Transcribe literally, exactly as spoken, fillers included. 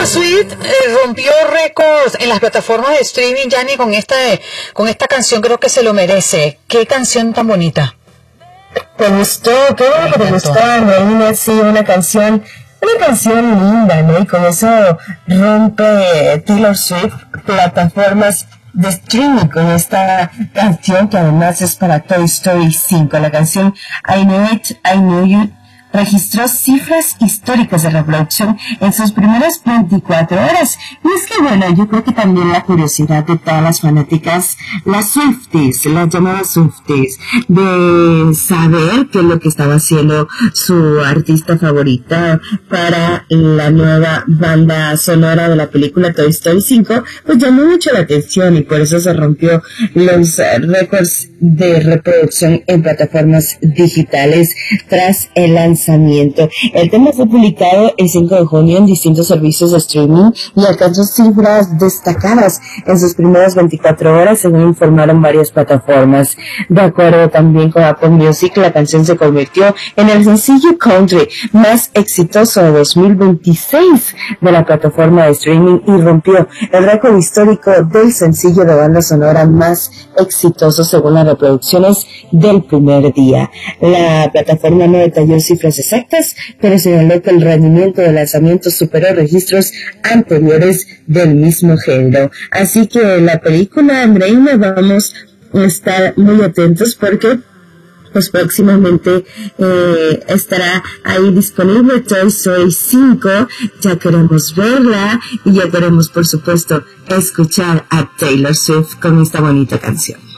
Swift eh, rompió récords en las plataformas de streaming, Yanni, con esta, con esta canción. Creo que se lo merece. Qué canción tan bonita. ¿Te gustó? ¿Qué bueno que te gustó, Andreina? Sí, una canción, una canción linda, ¿no? Y con eso rompe Taylor Swift plataformas de streaming con esta canción que además es para Toy Story cinco. La canción I Knew It, I Knew You registró cifras históricas de reproducción en sus primeras veinticuatro horas. Y es que, bueno, yo creo que también la curiosidad de todas las fanáticas, las Swifties, las llamadas Swifties, de saber qué es lo que estaba haciendo su artista favorita para la nueva banda sonora de la película Toy Story cinco, pues llamó mucho la atención y por eso se rompió los récords de reproducción en plataformas digitales tras el lanzamiento. El tema fue publicado el cinco de junio en distintos servicios de streaming y alcanzó cifras destacadas en sus primeras veinticuatro horas, según informaron varias plataformas. De acuerdo también con Apple Music, la canción se convirtió en el sencillo country más exitoso de dos mil veintiséis de la plataforma de streaming y rompió el récord histórico del sencillo de banda sonora más exitoso según las reproducciones del primer día. La plataforma no detalló cifras exactas, pero señaló que el rendimiento de lanzamiento superó registros anteriores del mismo género. Así que la película, Andreina, vamos a estar muy atentos porque pues próximamente eh, estará ahí disponible Toy Story cinco. Ya queremos verla y ya queremos, por supuesto, escuchar a Taylor Swift con esta bonita canción.